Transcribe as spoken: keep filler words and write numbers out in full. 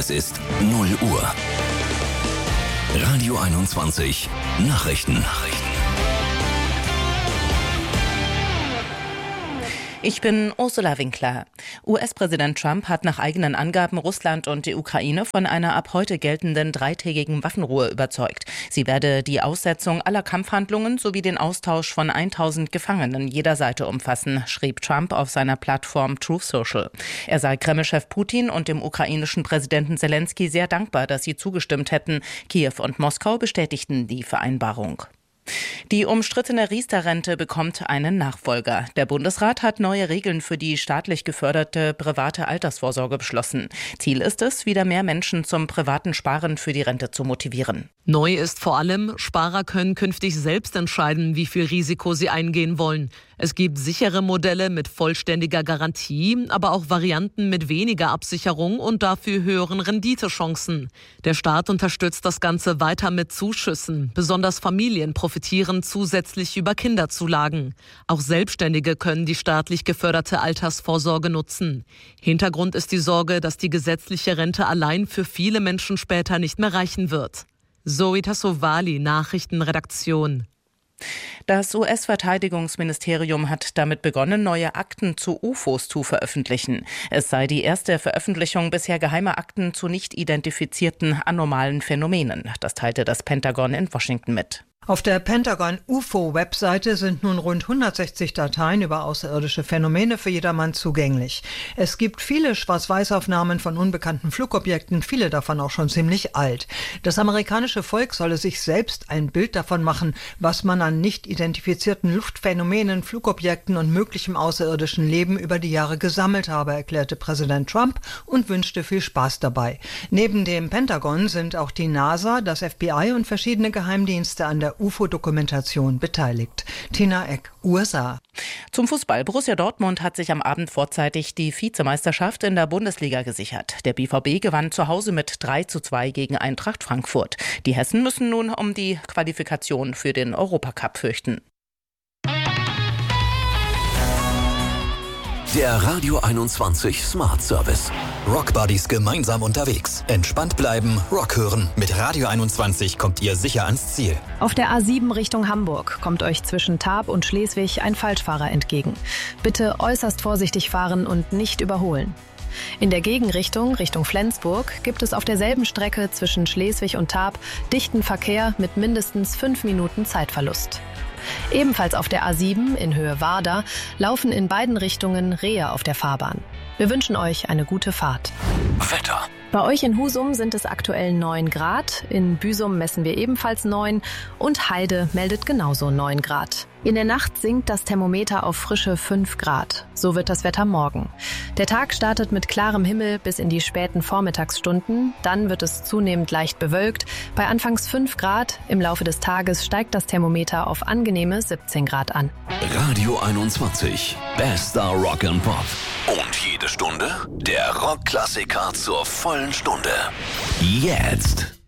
Es ist null Uhr. Radio einundzwanzig Nachrichten. Nachrichten. Ich bin Ursula Winkler. U S-Präsident Trump hat nach eigenen Angaben Russland und die Ukraine von einer ab heute geltenden dreitägigen Waffenruhe überzeugt. Sie werde die Aussetzung aller Kampfhandlungen sowie den Austausch von tausend Gefangenen jeder Seite umfassen, schrieb Trump auf seiner Plattform Truth Social. Er sei Kreml-Chef Putin und dem ukrainischen Präsidenten Zelensky sehr dankbar, dass sie zugestimmt hätten. Kiew und Moskau bestätigten die Vereinbarung. Die umstrittene Riester-Rente bekommt einen Nachfolger. Der Bundesrat hat neue Regeln für die staatlich geförderte private Altersvorsorge beschlossen. Ziel ist es, wieder mehr Menschen zum privaten Sparen für die Rente zu motivieren. Neu ist vor allem, Sparer können künftig selbst entscheiden, wie viel Risiko sie eingehen wollen. Es gibt sichere Modelle mit vollständiger Garantie, aber auch Varianten mit weniger Absicherung und dafür höheren Renditechancen. Der Staat unterstützt das Ganze weiter mit Zuschüssen. Besonders Familien profitieren zusätzlich über Kinderzulagen. Auch Selbstständige können die staatlich geförderte Altersvorsorge nutzen. Hintergrund ist die Sorge, dass die gesetzliche Rente allein für viele Menschen später nicht mehr reichen wird. Zoe Tassovali, Nachrichtenredaktion. Das U S-Verteidigungsministerium hat damit begonnen, neue Akten zu U F Os zu veröffentlichen. Es sei die erste Veröffentlichung bisher geheimer Akten zu nicht identifizierten anomalen Phänomenen. Das teilte das Pentagon in Washington mit. Auf der Pentagon-U F O-Webseite sind nun rund hundertsechzig Dateien über außerirdische Phänomene für jedermann zugänglich. Es gibt viele Schwarz-Weiß-Aufnahmen von unbekannten Flugobjekten, viele davon auch schon ziemlich alt. Das amerikanische Volk solle sich selbst ein Bild davon machen, was man an nicht identifizierten Luftphänomenen, Flugobjekten und möglichem außerirdischen Leben über die Jahre gesammelt habe, erklärte Präsident Trump und wünschte viel Spaß dabei. Neben dem Pentagon sind auch die NASA, das F B I und verschiedene Geheimdienste an der U F O-Dokumentation beteiligt. Tina Eck, U S A. Zum Fußball. Borussia Dortmund hat sich am Abend vorzeitig die Vizemeisterschaft in der Bundesliga gesichert. Der B V B gewann zu Hause mit drei zu zwei gegen Eintracht Frankfurt. Die Hessen müssen nun um die Qualifikation für den Europacup fürchten. Der Radio einundzwanzig Smart Service. Rock Buddies gemeinsam unterwegs. Entspannt bleiben, Rock hören. Mit Radio einundzwanzig kommt ihr sicher ans Ziel. Auf der A sieben Richtung Hamburg kommt euch zwischen Tarp und Schleswig ein Falschfahrer entgegen. Bitte äußerst vorsichtig fahren und nicht überholen. In der Gegenrichtung, Richtung Flensburg, gibt es auf derselben Strecke zwischen Schleswig und Tarp dichten Verkehr mit mindestens fünf Minuten Zeitverlust. Ebenfalls auf der A sieben in Höhe Warda laufen in beiden Richtungen Rehe auf der Fahrbahn. Wir wünschen euch eine gute Fahrt. Wetter. Bei euch in Husum sind es aktuell neun Grad, in Büsum messen wir ebenfalls neun und Heide meldet genauso neun Grad. In der Nacht sinkt das Thermometer auf frische fünf Grad. So wird das Wetter morgen. Der Tag startet mit klarem Himmel bis in die späten Vormittagsstunden. Dann wird es zunehmend leicht bewölkt. Bei anfangs fünf Grad. Im Laufe des Tages steigt das Thermometer auf angenehme siebzehn Grad an. Radio einundzwanzig. Bester Rock and Pop. Und jede Stunde der Rockklassiker zur vollen Stunde. Jetzt.